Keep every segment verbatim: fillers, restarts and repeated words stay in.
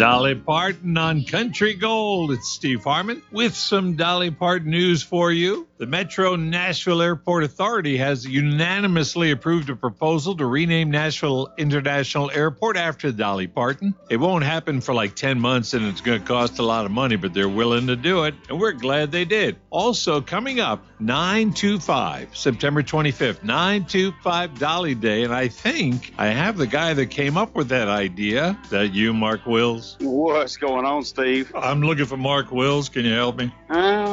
Dolly Parton on Country Gold. It's Steve Harmon with some Dolly Parton news for you. The Metro Nashville Airport Authority has unanimously approved a proposal to rename Nashville International Airport after Dolly Parton. It won't happen for like ten months and it's going to cost a lot of money, but they're willing to do it, and we're glad they did. Also, coming up, nine two five, September twenty-fifth, nine two five Dolly Day, and I think I have the guy that came up with that idea. Is that you, Mark Wills? What's going on, Steve? I'm looking for Mark Wills. Can you help me?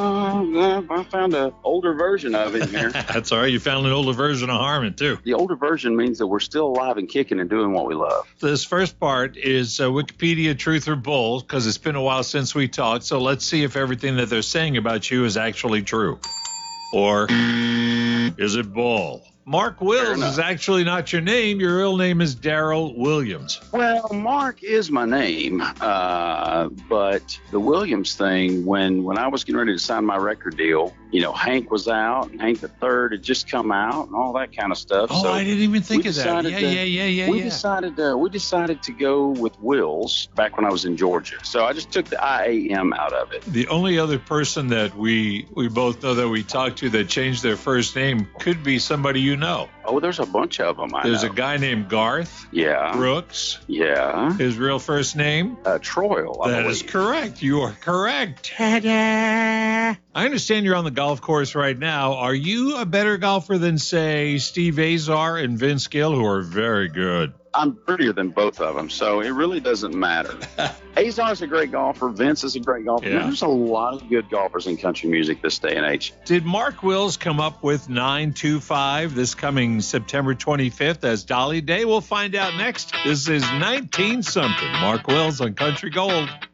Uh, I found an older version of it here. That's all right. You found an older version of Harmon, too. The older version means that we're still alive and kicking and doing what we love. This first part is uh, Wikipedia Truth or Bull, because it's been a while since we talked, so let's see if everything that they're saying about you is actually true. Or is it bull? Mark Wills is actually not your name. Your real name is Daryl Williams. Well, Mark is my name, uh, but the Williams thing, when, when I was getting ready to sign my record deal, you know, Hank was out, and Hank the Third had just come out, and all that kind of stuff. Oh, so I didn't even think of that. To, yeah, yeah, yeah, yeah, we yeah. Decided to, we decided to go with Wills back when I was in Georgia. So I just took the I A M out of it. The only other person that we, we both know that we talked to that changed their first name could be somebody you know. Oh, there's a bunch of them, I There's know. a guy named Garth Yeah. Brooks. Yeah. His real first name? Uh, Troil, I That believe. is correct. You are correct. Ta-da! I understand you're on the golf course right now. Are you a better golfer than, say, Steve Azar and Vince Gill, who are very good? I'm prettier than both of them, so it really doesn't matter. Azar's a great golfer. Vince is a great golfer. Yeah. There's a lot of good golfers in country music this day and age. Did Mark Wills come up with nine two five this coming September twenty-fifth as Dolly Day? We'll find out next. This is nineteen something. Mark Wills on Country Gold.